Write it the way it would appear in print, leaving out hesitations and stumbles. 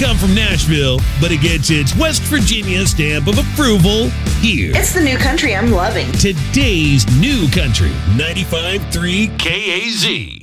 come from Nashville, but it gets its West Virginia stamp of approval here. It's the new country I'm loving. Today's new country, 95.3 KAZ.